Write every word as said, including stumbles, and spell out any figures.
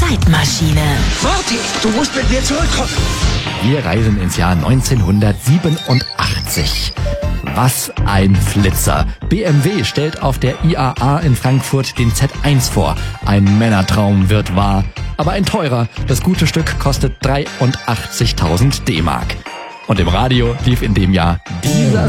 Zeitmaschine. Marty, du musst mit mir zurückkommen. Wir reisen ins Jahr neunzehnhundertsiebenundachtzig. Was ein Flitzer. B M W stellt auf der I A A in Frankfurt den Z eins vor. Ein Männertraum wird wahr. Aber ein teurer. Das gute Stück kostet dreiundachtzigtausend D-Mark. Und im Radio lief in dem Jahr dieser